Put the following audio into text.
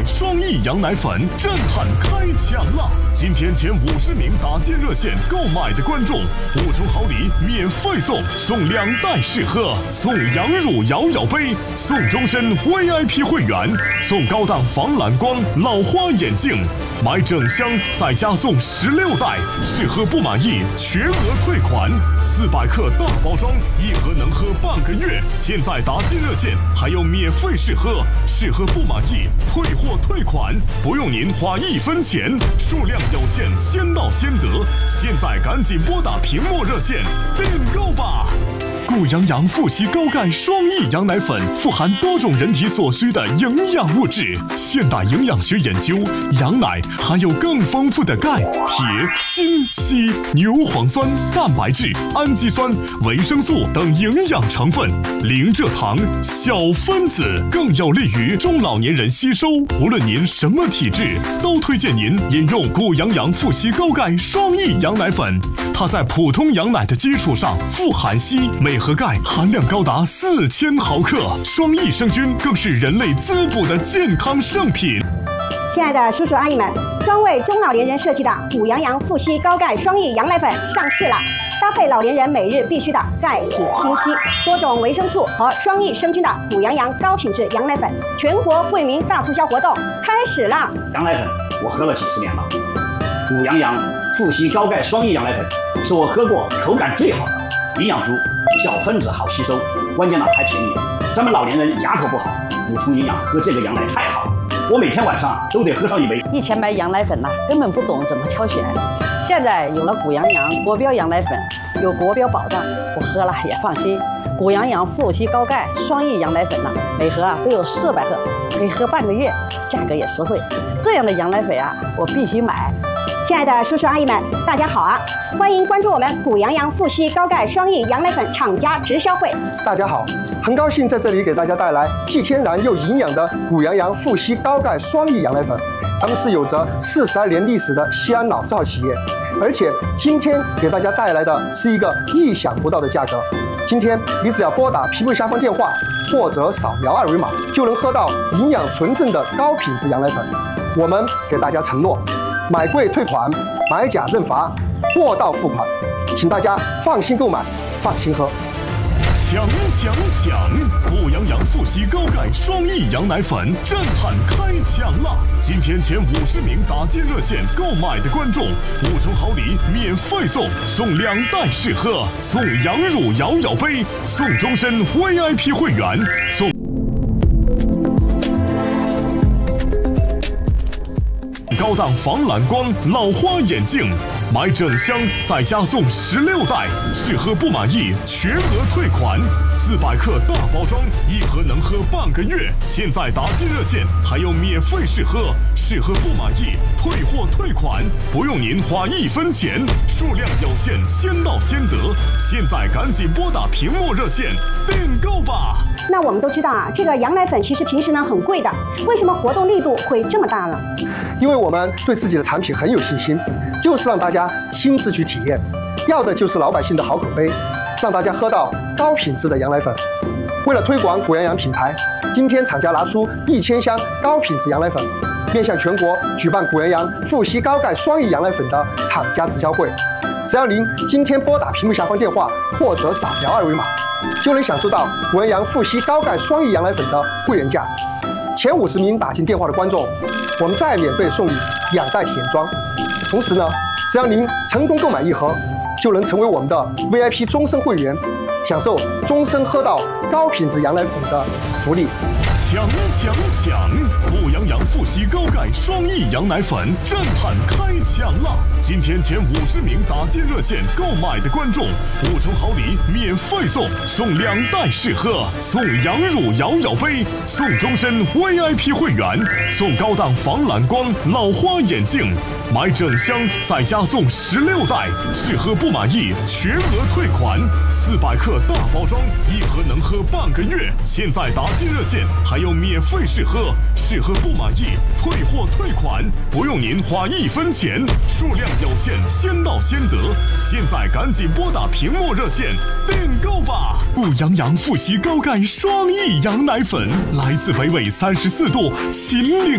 钙双益羊奶粉震撼开抢了！今天前50名打进热线购买的观众，5重好礼免费送2袋试喝，送羊乳摇摇杯，送终身 VIP 会员，送高档防蓝光老花眼镜，买整箱再加送16袋，试喝不满意全额退款，400克大包装，1盒能喝半个月。现在打进热线还有免费试喝，试喝不满意退货退款，不用您花1分钱，数量有限，先到先得。现在赶紧拨打屏幕热线订购吧！谷羊羊富硒高钙双益羊奶粉富含多种人体所需的营养物质。现代营养学研究，羊奶含有更丰富的钙、铁、锌、硒、牛磺酸、蛋白质、氨基酸、维生素等营养成分，零蔗糖、小分子，更有利于中老年人吸收。无论您什么体质，都推荐您饮用谷羊羊富硒高钙双益羊奶粉。它在普通羊奶的基础上富含硒，镁和钙含量高达4000毫克，双益生菌更是人类滋补的健康圣品。 亲爱的叔叔阿姨们，专为中老年人设计的谷羊羊富硒高钙双益羊奶粉上市了，搭配老年人每日必需的钙、铁、锌、硒多种维生素和双益生菌的谷羊羊高品质羊奶粉，全国惠民大促销活动开始了。 羊奶粉我喝了几十年了，谷羊羊富硒高钙双益羊奶粉是我喝过口感最好的，营养足，小分子好吸收，关键呢还便宜。咱们老年人牙口不好，补充营养喝这个羊奶太好了。我每天晚上都得喝上1杯。 以前买羊奶粉根本不懂怎么挑选，现在有了谷羊羊国标羊奶粉，有国标保障，我喝了也放心。谷羊羊富硒高钙双益羊奶粉每盒都有400克，可以喝半个月，价格也实惠。这样的羊奶粉我必须买。 亲爱的叔叔阿姨们，大家好啊！欢迎关注我们谷羊羊富硒高钙双益羊奶粉厂家直销会。 大家好，很高兴在这里给大家带来既天然又营养的谷羊羊富硒高钙双益羊奶粉。咱们是有着42年历史的西安老字企业，而且今天给大家带来的是一个意想不到的价格。今天你只要拨打屏幕下方电话，或者扫描2维码，就能喝到营养纯正的高品质羊奶粉。我们给大家承诺，买贵退款，买假认罚，货到付款，请大家放心购买，放心喝。 抢！谷羊羊富硒高钙双益羊奶粉震撼开抢了！今天前50名打进热线购买的观众，5重好礼免费送2袋试喝，送羊乳摇摇杯，送终身 VIP 会员，送高档防蓝光老花眼镜，买整箱再加送16袋，试喝不满意全额退款，400克大包装，1盒能喝半个月。现在打进热线还有免费试喝，试喝不满意退货退款，不用您花1分钱，数量有限，先到先得。现在赶紧拨打屏幕热线订购吧。 那我们都知道这个羊奶粉其实平时很贵的，为什么活动力度会这么大呢？ 因为我们对自己的产品很有信心，就是让大家亲自去体验，要的就是老百姓的好口碑，让大家喝到高品质的羊奶粉。为了推广谷羊羊品牌，今天厂家拿出1000箱高品质羊奶粉，面向全国举办谷羊羊富硒高钙双益羊奶粉的厂家直销会。只要您今天拨打屏幕下方电话，或者扫描2维码，就能享受到谷羊羊富硒高钙双益羊奶粉的会员价。前50名打进电话的观众，我们再免费送你2袋体验装。同时只要您成功购买1盒，就能成为我们的 VIP 终身会员，享受终身喝到高品质羊奶粉的福利。 抢！谷羊羊富硒高钙双益羊奶粉震撼开抢了！今天前50名打进热线购买的观众，5重好礼免费送2袋试喝，送羊乳摇摇杯，送终身 VIP 会员，送高档防蓝光老花眼镜，买整箱再加送16袋，试喝不满意全额退款，400克大包装，1盒能喝半个月。现在打进热线还有免费试喝，试喝不满意退货退款，不用您花1分钱，数量有限，先到先得。现在赶紧拨打屏幕热线订购吧！谷羊羊富硒高钙双益羊奶粉，来自北纬34度秦岭。